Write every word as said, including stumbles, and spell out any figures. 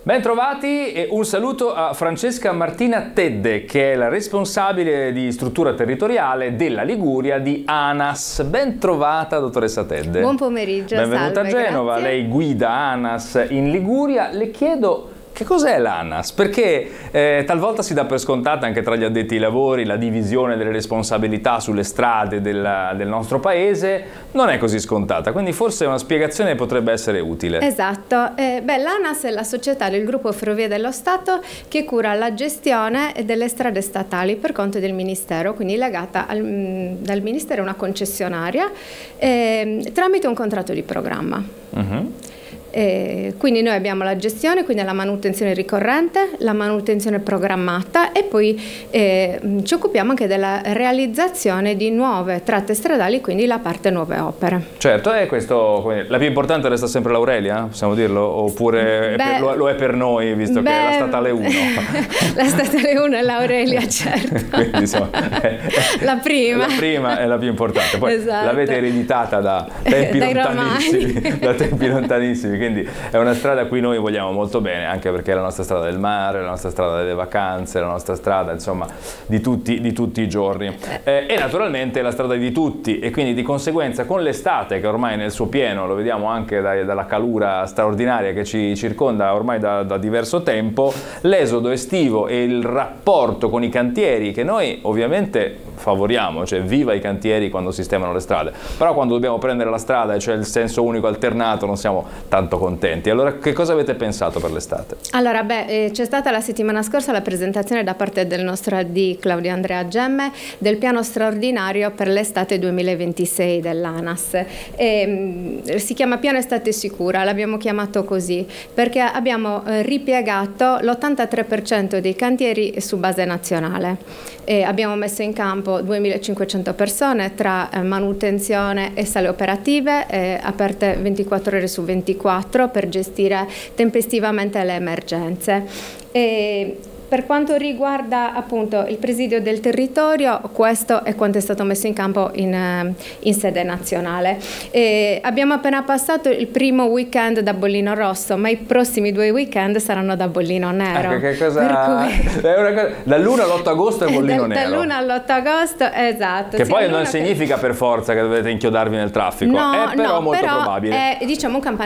Bentrovati e un saluto a Francesca Martina Tedde, che è la responsabile di struttura territoriale della Liguria di ANAS. Bentrovata, dottoressa Tedde. Buon pomeriggio, benvenuta salve, a Genova, grazie. Lei guida ANAS in Liguria. Le chiedo che cos'è l'ANAS, perché eh, talvolta si dà per scontata anche tra gli addetti ai lavori la divisione delle responsabilità sulle strade del, del nostro paese, non è così scontata, quindi forse una spiegazione potrebbe essere utile. Esatto, eh, beh, l'ANAS è la società del gruppo Ferrovie dello Stato che cura la gestione delle strade statali per conto del Ministero, quindi legata al, dal Ministero a una concessionaria eh, tramite un contratto di programma. Uh-huh. Eh, quindi noi abbiamo la gestione, quindi la manutenzione ricorrente, la manutenzione programmata e poi eh, ci occupiamo anche della realizzazione di nuove tratte stradali, quindi la parte nuove opere. Certo, e questo, la più importante resta sempre l'Aurelia, possiamo dirlo? Oppure beh, è per, lo, lo è per noi, visto beh, che è la statale uno? La statale uno è l'Aurelia, certo. Quindi, insomma, è, la prima. La prima è la più importante, poi esatto. L'avete ereditata da tempi Dai lontanissimi, da tempi lontanissimi. Quindi è una strada a cui noi vogliamo molto bene, anche perché è la nostra strada del mare, la nostra strada delle vacanze, la nostra strada insomma di tutti, di tutti i giorni eh, e naturalmente la strada di tutti, e quindi di conseguenza con l'estate che ormai è nel suo pieno, lo vediamo anche dai, dalla calura straordinaria che ci circonda ormai da, da diverso tempo, l'esodo estivo e il rapporto con i cantieri che noi ovviamente favoriamo, cioè viva i cantieri quando sistemano le strade, però quando dobbiamo prendere la strada e cioè il senso unico alternato non siamo tanto contenti. Allora che cosa avete pensato per l'estate? Allora beh, eh, c'è stata la settimana scorsa la presentazione da parte del nostro A D Claudio Andrea Gemme del piano straordinario per l'estate duemilaventisei dell'ANAS. E, mh, si chiama Piano Estate Sicura, l'abbiamo chiamato così perché abbiamo eh, ripiegato l'ottantatré per cento dei cantieri su base nazionale. E abbiamo messo in campo duemilacinquecento persone tra eh, manutenzione e sale operative eh, aperte ventiquattro ore su ventiquattro per gestire tempestivamente le emergenze. E per quanto riguarda appunto il presidio del territorio, questo è quanto è stato messo in campo in, in sede nazionale. E abbiamo appena passato il primo weekend da bollino rosso, ma i prossimi due weekend saranno da bollino nero. Ecco, che cosa... cui... è una cosa... dall'uno all'otto agosto è bollino da, nero. Dall'uno all'otto agosto, esatto. Che sì, poi non che... significa per forza che dovete inchiodarvi nel traffico, no, è però no, molto però probabile. È diciamo un campanello